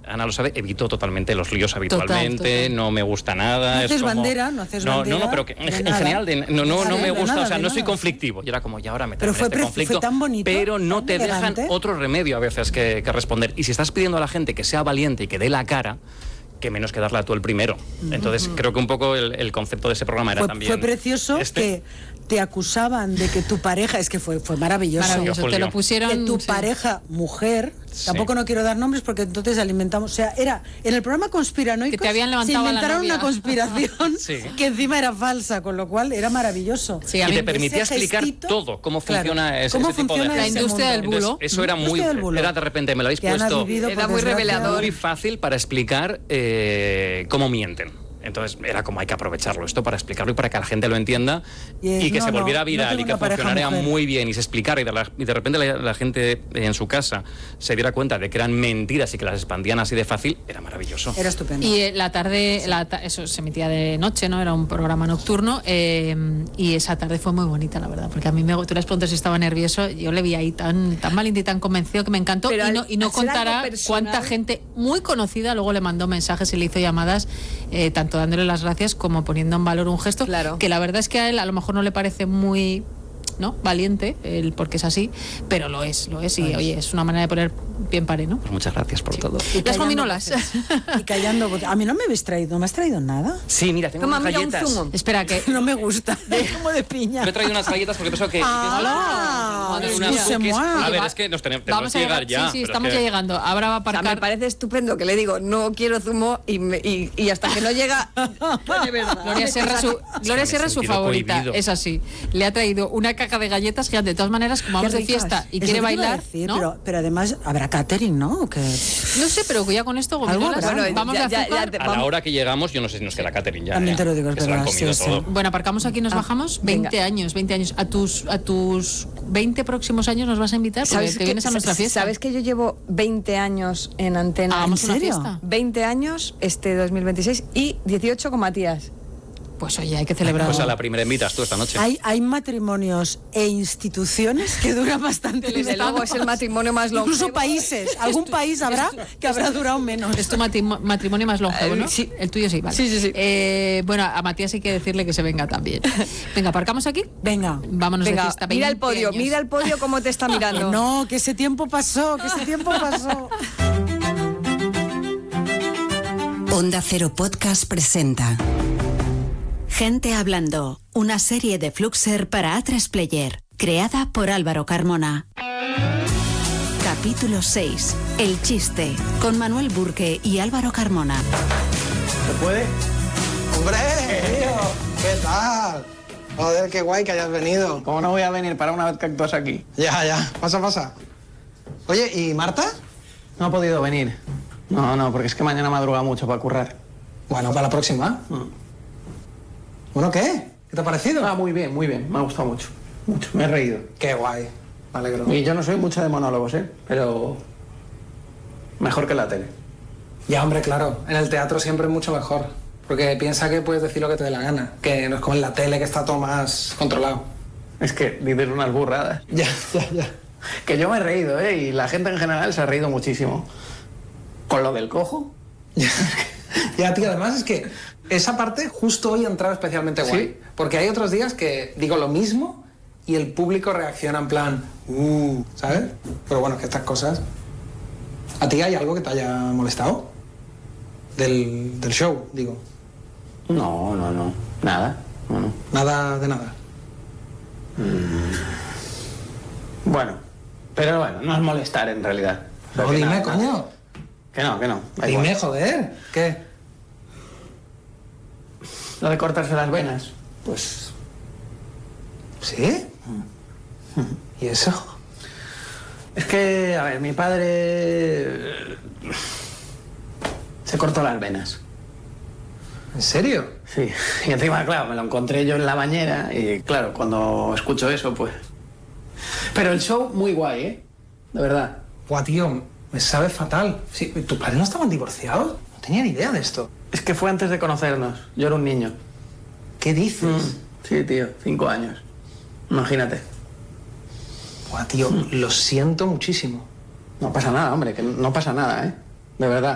Ana lo sabe, evito totalmente los líos habitualmente, total. No me gusta nada. No haces bandera, No, pero que, en general no me gusta, o sea, no soy conflictivo. Y era como, ya ahora me tengo este conflicto. Fue tan bonito, pero no te elegante. dejan otro remedio a veces que responder. Y si estás pidiendo a la gente que sea valiente y que dé la cara, que menos que darla tú el primero. Entonces, creo que un poco el concepto de ese programa era también... Fue precioso que te acusaban de que tu pareja... Es que fue maravilloso. Maravilloso, te lo pusieron... Que tu pareja, mujer... Tampoco no quiero dar nombres porque entonces alimentamos... O sea, era... En el programa Conspiranoicos... Que te habían levantado se inventaron a la una conspiración que encima era falsa, con lo cual era maravilloso. Sí, y te permitía explicar todo, cómo funciona ese tipo de... La industria del bulo. Entonces, eso era muy... Era de repente, me lo habéis puesto... Era muy revelador. Muy fácil para explicar cómo mienten. Entonces era como hay que aprovecharlo esto para explicarlo y para que la gente lo entienda y que se volviera viral y que funcionara muy bien y se explicara y de repente la gente en su casa se diera cuenta de que eran mentiras y que las expandían así de fácil. Era maravilloso. Era estupendo. Y la tarde, eso se emitía de noche, ¿no? Era un programa nocturno y esa tarde fue muy bonita, la verdad, porque a mí tú les preguntas si estaba nervioso, yo le vi ahí tan valiente y tan convencido que me encantó. Pero y no contará cuánta gente muy conocida luego le mandó mensajes y le hizo llamadas tanto dándole las gracias como poniendo en valor un gesto que la verdad es que a él a lo mejor no le parece muy valiente, porque es así, pero lo es y oye, es una manera de poner bien pare, ¿no? Pues muchas gracias por todo. Y las gominolas. Y callando. A mí no me habéis traído, ¿no me has traído nada? Sí, mira, tengo unas galletas. Un zumo. Espera, que no me gusta. Como de piña. Me he traído unas galletas porque pienso que... A ver, es que tenemos que llegar ya. Sí, estamos ya llegando. Ahora va a aparcar. O sea, me parece estupendo que le digo, no quiero zumo y hasta que no llega... de verdad. Gloria Serra es su favorita, prohibido. Es así. Le ha traído una caja de galletas gigante. De todas maneras, como vamos de fiesta y quiere bailar, ¿no? Pero además habrá catering, ¿no? ¿O qué? No sé, pero ya con esto gominolas, vamos de azúcar. A la hora que llegamos, yo no sé si nos queda catering ya. También te lo digo, es verdad. Bueno, aparcamos aquí y nos bajamos. 20 años. A tus 20 próximos años nos vas a invitar porque te vienes a nuestra fiesta. ¿Sabes que yo llevo 20 años en Antena? ¿Vamos a una fiesta? 20 años, 2026 y 18 con Matías. Pues oye, hay que celebrar. Pues a la primera invitas tú esta noche. Hay matrimonios e instituciones que duran bastante. Desde luego es el matrimonio más longevo. Incluso países. Algún país habrá que habrá durado menos. Es tu matrimonio más longevo, ¿no? Sí. El tuyo sí, vale. Sí. Bueno, a Matías hay que decirle que se venga también. Venga, ¿aparcamos aquí? Venga. Vámonos de fiesta. Mira el podio cómo te está mirando. No, que ese tiempo pasó. Onda Cero Podcast presenta Gente Hablando, una serie de Fluxer para A3 Player, creada por Álvaro Carmona. Capítulo 6, El chiste, con Manuel Burke y Álvaro Carmona. ¿Se puede? ¡Hombre! ¿Qué tal? Joder, qué guay que hayas venido. ¿Cómo no voy a venir para una vez que actúas aquí? Ya. Pasa. Oye, ¿y Marta? No ha podido venir. No, porque es que mañana madruga mucho para currar. Bueno, para la próxima. Bueno, ¿qué? ¿Qué te ha parecido? Muy bien. Me ha gustado mucho. Me he reído. Qué guay. Me alegro. Y yo no soy mucho de monólogos, pero mejor que en la tele. Ya, hombre, claro. En el teatro siempre es mucho mejor. Porque piensa que puedes decir lo que te dé la gana. Que no es como en la tele, que está todo más controlado. Es que dices unas burradas. Ya. Que yo me he reído, y la gente en general se ha reído muchísimo. ¿Con lo del cojo? Ya, tío, además es que esa parte justo hoy ha entrado especialmente guay. ¿Sí? Porque hay otros días que digo lo mismo y el público reacciona en plan, ¿sabes? Pero bueno, es que estas cosas... ¿A ti hay algo que te haya molestado? Del show, digo. No. Nada. No. Nada de nada. Bueno, no es molestar en realidad. No, dime, coño. Que no. Dime, joder. ¿Qué? Lo de cortarse las venas, pues... ¿Sí? ¿Y eso? Es que, a ver, mi padre... se cortó las venas. ¿En serio? Sí, y encima, claro, me lo encontré yo en la bañera y, claro, cuando escucho eso, pues... Pero el show, muy guay, De verdad. Buah, tío, me sabe fatal. Sí, ¿tus padres no estaban divorciados? No tenía ni idea de esto. Es que fue antes de conocernos. Yo era un niño. ¿Qué dices? Sí, tío, 5 años. Imagínate. Buah, tío, lo siento muchísimo. No pasa nada, hombre, que no pasa nada, De verdad.